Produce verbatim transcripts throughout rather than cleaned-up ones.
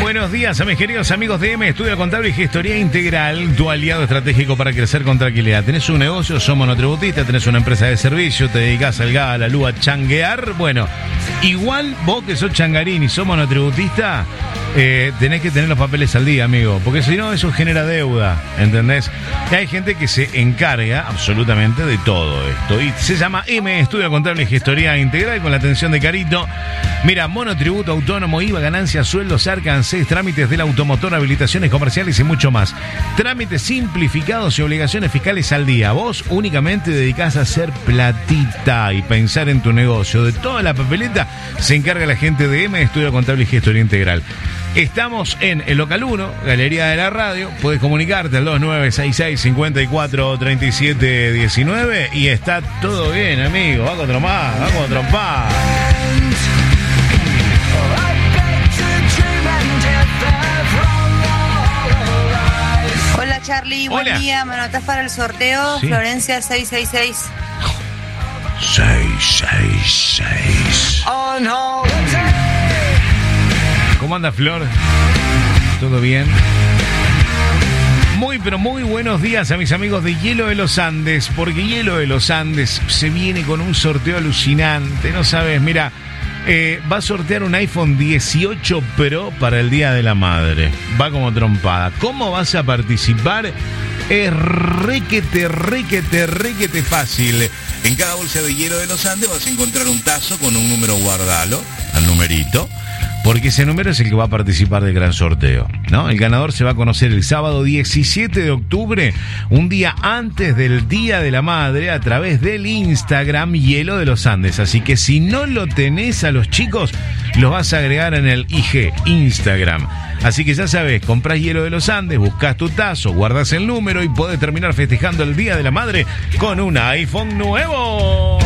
Buenos días a mis queridos amigos de M Estudio Contable y Gestoría Integral, tu aliado estratégico para crecer con tranquilidad. ¿Tenés un negocio? Sos monotributista, tenés una empresa de servicio, te dedicás al gas, a la luz, a changuear. Bueno, igual vos que sos changarín y sos monotributista, eh, tenés que tener los papeles al día, amigo, porque si no eso genera deuda, ¿entendés? Y hay gente que se encarga absolutamente de todo esto y se llama M Estudio Contable y Gestoría Integral con la atención de Carito. Mira, monotributo, autónomo, I V A, ganancias, sueldos, arca, ANSES, trámites del automotor, habilitaciones comerciales y mucho más. Trámites simplificados y obligaciones fiscales al día. Vos únicamente dedicás a hacer platita y pensar en tu negocio. De toda la papeleta se encarga la gente de M Estudio Contable y Gestoría Integral. Estamos en el Local uno, Galería de la Radio. Puedes comunicarte al dos nueve seis seis, cinco cuatro, tres siete uno nueve y está todo bien, amigo. Va con trompar, va con trompar. Hola Charlie, buen Hola. día, me anotás para el sorteo. Sí. Florencia seis seis seis. seis seis seis. ¿Cómo anda, Flor? ¿Todo bien? Muy, pero muy buenos días a mis amigos de Hielo de los Andes, porque Hielo de los Andes se viene con un sorteo alucinante, no sabes, mira, eh, va a sortear un iPhone dieciocho Pro para el Día de la Madre, va como trompada. ¿Cómo vas a participar? Es requete, requete, requete fácil. En cada bolsa de Hielo de los Andes vas a encontrar un tazo con un número, guardalo, al numerito, porque ese número es el que va a participar del gran sorteo, ¿no? El ganador se va a conocer el sábado diecisiete de octubre, un día antes del Día de la Madre, a través del Instagram Hielo de los Andes. Así que si no lo tenés a los chicos, los vas a agregar en el I G, Instagram. Así que ya sabes, comprás Hielo de los Andes, buscás tu tazo, guardás el número y podés terminar festejando el Día de la Madre con un iPhone nuevo.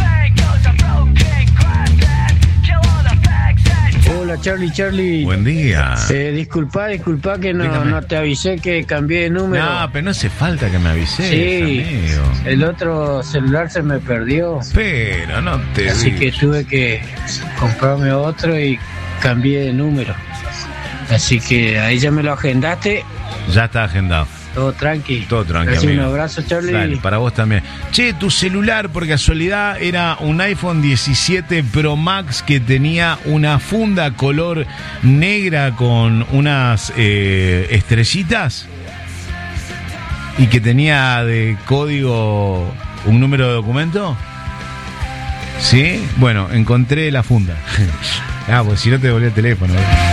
Hola Charlie, Charlie. Buen día. Eh, disculpa, disculpa que no, Dígame. no te avisé que cambié de número. No, pero no hace falta que me avises, sí, amigo. el otro celular se me perdió. Pero no te Así digo. que tuve que comprarme otro y cambié de número. Así que ahí ya me lo agendaste. Ya está agendado. Todo tranqui. Todo tranqui, Así, amigo. un abrazo, Charlie. Dale, para vos también. Che, tu celular, por casualidad, era un iPhone diecisiete Pro Max que tenía una funda color negra con unas eh, estrellitas y que tenía de código un número de documento. ¿Sí? Bueno, encontré la funda. Ah, pues si no te devolví el teléfono. ¿eh?